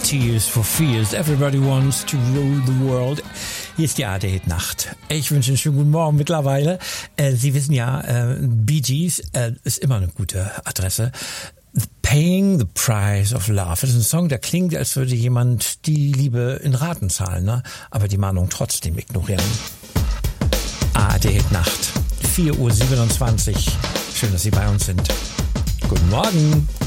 Tears for Fears. Everybody wants to rule the world. Hier ist die ARD Nacht. Ich wünsche einen schönen guten Morgen mittlerweile. Sie wissen ja, Bee Gees ist immer eine gute Adresse. Paying the Price of Love. Das ist ein Song, der klingt, als würde jemand die Liebe in Raten zahlen, ne? Aber die Mahnung trotzdem ignorieren. ARD Nacht. 4:27 Uhr. Schön, dass Sie bei uns sind. Guten Morgen.